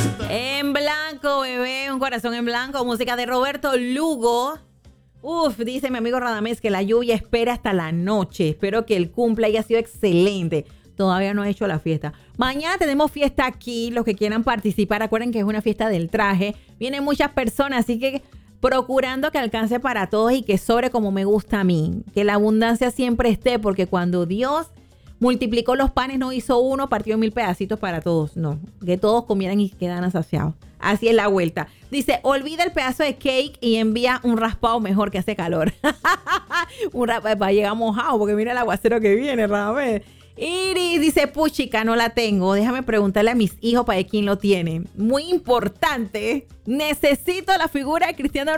En blanco, bebé, un corazón en blanco, música de Roberto Lugo. Uf, dice mi amigo Radamés que la lluvia espera hasta la noche. Espero que el cumple haya sido excelente. Todavía no he hecho la fiesta. Mañana tenemos fiesta aquí. Los que quieran participar, acuerden que es una fiesta del traje. Vienen muchas personas, así que procurando que alcance para todos y que sobre como me gusta a mí. Que la abundancia siempre esté, porque cuando Dios multiplicó los panes, no hizo uno, partió 1000 pedacitos para todos. No, que todos comieran y quedaran saciados. Así es la vuelta. Dice, olvida el pedazo de cake y envía un raspado mejor que hace calor. Un raspado para llegar mojado, porque mira el aguacero que viene, Radamés. Iris dice, puchica, no la tengo. Déjame preguntarle a mis hijos para ver quién lo tiene. Muy importante. Necesito la figura de Cristiano